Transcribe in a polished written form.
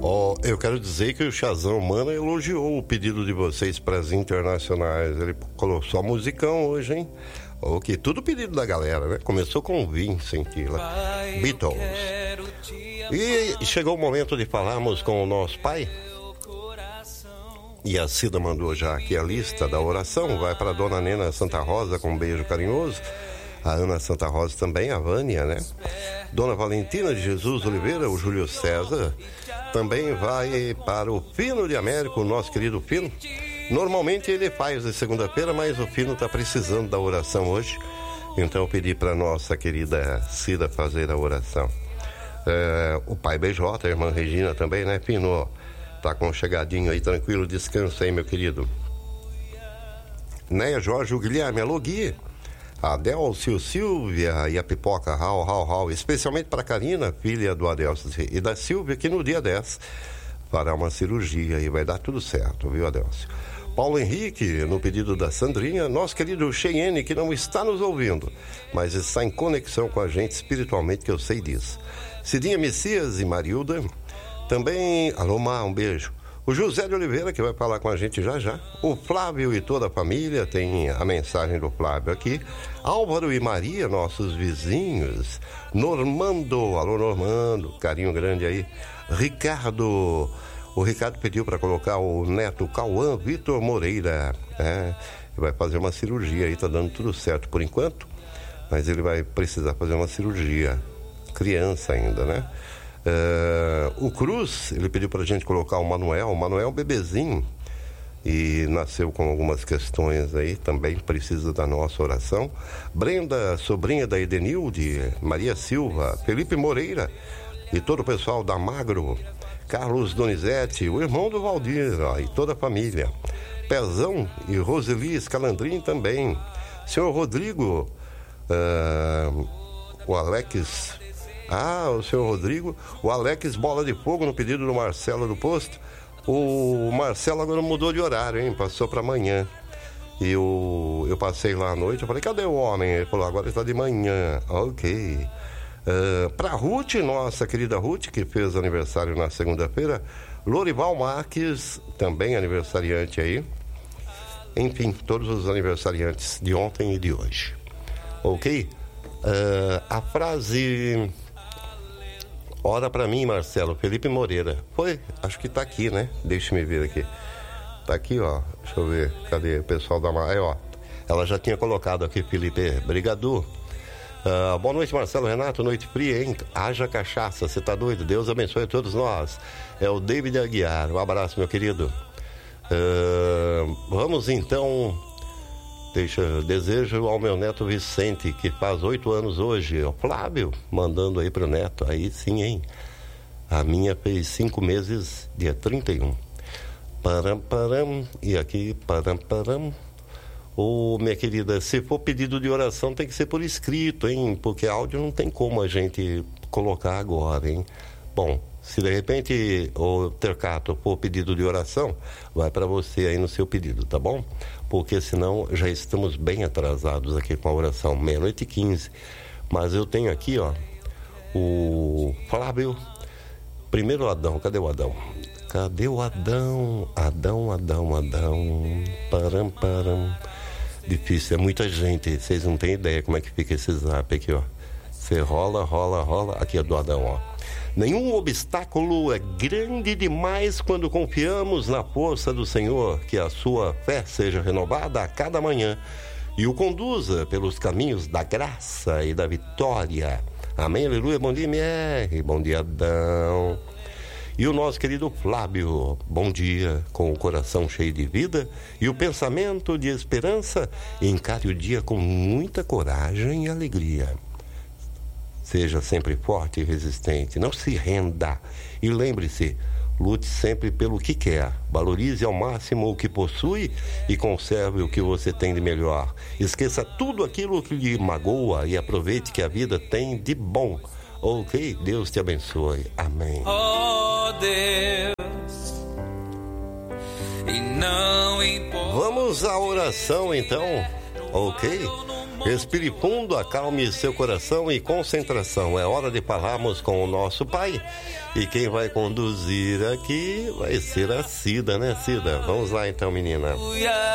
Eu quero dizer que o Shazam Mano elogiou o pedido de vocês para as internacionais. Ele colocou só musicão hoje, hein? Ok, tudo pedido da galera, né? Começou com Vincent lá, Beatles. E chegou o momento de falarmos com o nosso pai. E a Cida mandou já aqui a lista da oração. Vai para a dona Nena Santa Rosa com um beijo carinhoso. A Ana Santa Rosa também, a Vânia, né? Dona Valentina de Jesus Oliveira, o Júlio César. Também vai para o Fino de Américo, o nosso querido Fino. Normalmente ele faz de segunda-feira, mas o Fino está precisando da oração hoje. Então eu pedi para nossa querida Cida fazer a oração. O pai BJ, a irmã Regina também, né, Fino? Tá aconchegadinho aí, tranquilo, descansa aí, meu querido. Neia Jorge, o Guilherme, alô Gui. A Adelcio Silvia e a Pipoca, rau, especialmente para a Karina, filha do Adelcio e da Silvia, que no dia 10 fará uma cirurgia e vai dar tudo certo, viu, Adelcio? Paulo Henrique, no pedido da Sandrinha, nosso querido Cheyenne, que não está nos ouvindo, mas está em conexão com a gente espiritualmente, que eu sei disso. Cidinha Messias e Marilda, também, alô Mar, um beijo. O José de Oliveira, que vai falar com a gente já. O Flávio e toda a família, tem a mensagem do Flávio aqui. Álvaro e Maria, nossos vizinhos. Normando, alô Normando, carinho grande aí. Ricardo, o Ricardo pediu para colocar o neto Cauã Vitor Moreira. Ele vai fazer uma cirurgia aí, tá dando tudo certo por enquanto. Mas ele vai precisar fazer uma cirurgia. Criança ainda, né? O Cruz, ele pediu pra gente colocar o Manuel bebezinho e nasceu com algumas questões aí, também precisa da nossa oração. Brenda, sobrinha da Edenilde, Maria Silva, Felipe Moreira e todo o pessoal da Magro, Carlos Donizete, o irmão do Valdir, e toda a família. Pezão e Roseli Escalandrin também. Senhor Rodrigo, o Alex... o senhor Rodrigo, o Alex Bola de Fogo no pedido do Marcelo do Posto. O Marcelo agora mudou de horário, hein? Passou para amanhã. E eu passei lá à noite, eu falei, cadê o homem? Ele falou, agora está de manhã. Ok. Pra Ruth, nossa querida Ruth, que fez aniversário na segunda-feira. Lorival Marques, também aniversariante aí. Enfim, todos os aniversariantes de ontem e de hoje. Ok? A frase... Ora pra mim, Marcelo, Felipe Moreira. Foi? Acho que tá aqui, né? Deixa-me ver aqui. Tá aqui, ó. Deixa eu ver. Cadê o pessoal da Maia, ó. Ela já tinha colocado aqui, Felipe. Brigadu. Boa noite, Marcelo, Renato. Noite fria, hein? Haja cachaça, você tá doido? Deus abençoe a todos nós. É o David Aguiar. Um abraço, meu querido. Vamos então... Desejo ao meu neto Vicente, que faz 8 anos hoje. O Flávio, mandando aí pro neto. Aí sim, hein? A minha fez 5 meses, dia 31. Param. E aqui, param. Minha querida, se for pedido de oração, tem que ser por escrito, hein? Porque áudio não tem como a gente colocar agora, hein? Bom, se de repente o Tercato for pedido de oração, vai para você aí no seu pedido, tá bom? Porque senão já estamos bem atrasados aqui com a oração, 00:15. Mas eu tenho aqui, ó, o Flávio, primeiro Adão, cadê o Adão? Adão, param. Difícil, é muita gente, vocês não têm ideia como é que fica esse zap aqui, ó. Você rola, aqui é do Adão, ó. Nenhum obstáculo é grande demais quando confiamos na força do Senhor, que a sua fé seja renovada a cada manhã e o conduza pelos caminhos da graça e da vitória. Amém, aleluia. Bom dia, MR. Bom dia, Adão. E o nosso querido Flávio, bom dia, com o coração cheio de vida e o pensamento de esperança. Encare o dia com muita coragem e alegria. Seja sempre forte e resistente, não se renda. E lembre-se, lute sempre pelo que quer. Valorize ao máximo o que possui e conserve o que você tem de melhor. Esqueça tudo aquilo que lhe magoa e aproveite que a vida tem de bom. Ok? Deus te abençoe. Amém. Oh Deus, e não importa. Vamos à oração então. Ok? Respire fundo, acalme seu coração e concentração. É hora de falarmos com o nosso Pai. E quem vai conduzir aqui vai ser a Cida, né, Cida? Vamos lá então, menina.